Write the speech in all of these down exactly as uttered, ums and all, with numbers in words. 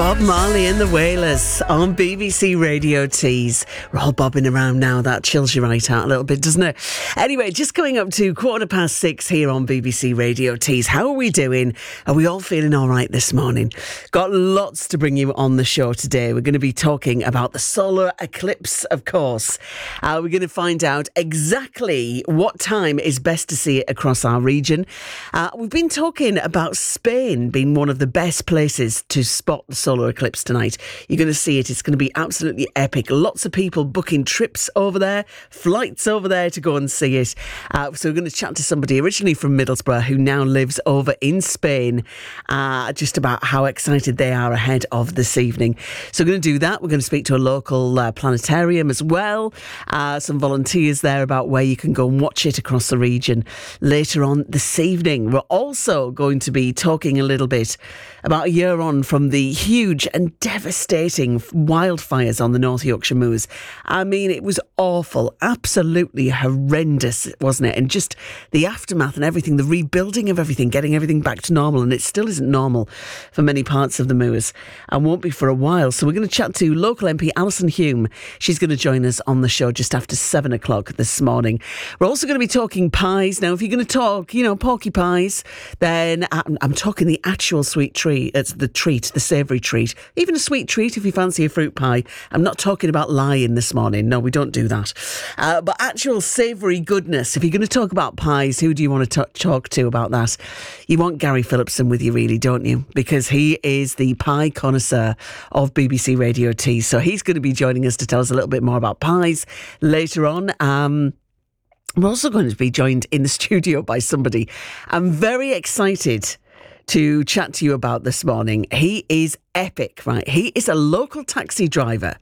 Bob Marley and the Wailers on B B C Radio Tees. We're all bobbing around now. That chills you right out a little bit, doesn't it? Anyway, just going up to quarter past six here on B B C Radio Tees. How are we doing? Are we all feeling all right this morning? Got lots to bring you on the show today. We're going to be talking about the solar eclipse, of course. Uh, we're going to find out exactly what time is best to see it across our region. Uh, we've been talking about Spain being one of the best places to spot the solar eclipse tonight. You're going to see it. It's going to be absolutely epic. Lots of people booking trips over there, flights over there to go and see it. Uh, so we're going to chat to somebody originally from Middlesbrough who now lives over in Spain, uh, just about how excited they are ahead of this evening. So we're going to do that. We're going to speak to a local uh, planetarium as well. Uh, some volunteers there about where you can go and watch it across the region later on this evening. We're also going to be talking a little bit about a year on from the huge and devastating wildfires on the North Yorkshire Moors. I mean, it was awful, absolutely horrendous, wasn't it? And just the aftermath and everything, the rebuilding of everything, getting everything back to normal, and it still isn't normal for many parts of the Moors and won't be for a while. So we're going to chat to local M P Alison Hume. She's going to join us on the show just after seven o'clock this morning. We're also going to be talking pies. Now, if you're going to talk, you know, porky pies, then I'm, I'm talking the actual sweet treat. It's the treat, the savoury treat. Even a sweet treat if you fancy a fruit pie. I'm not talking about lying this morning. No, we don't do that. Uh, but actual savoury goodness. If you're going to talk about pies, who do you want to t- talk to about that? You want Gary Phillipson with you, really, don't you? Because he is the pie connoisseur of B B C Radio Tees. So he's going to be joining us to tell us a little bit more about pies later on. Um... We're also going to be joined in the studio by somebody I'm very excited to chat to you about this morning. He is epic, right? He is a local taxi driver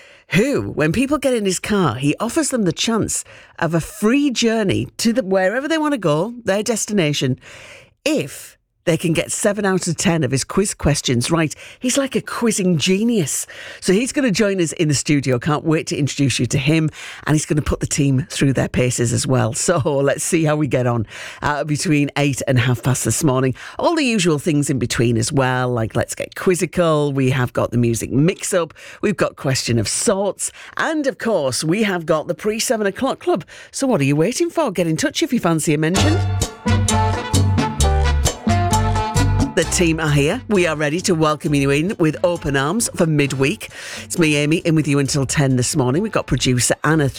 who, when people get in his car, he offers them the chance of a free journey to the, wherever they want to go, their destination, if they can get seven out of ten of his quiz questions right. He's like a quizzing genius. So he's going to join us in the studio. Can't wait to introduce you to him. And he's going to put the team through their paces as well. So let's see how we get on uh, between eight and half past this morning. All the usual things in between as well, like Let's Get Quizzical. We have got the music mix-up. We've got Question of Sorts. And, of course, we have got the pre-seven o'clock club. So what are you waiting for? Get in touch if you fancy a mention. The team are here. We are ready to welcome you in with open arms for midweek. It's me, Amy, in with you until ten this morning. We've got producer Anna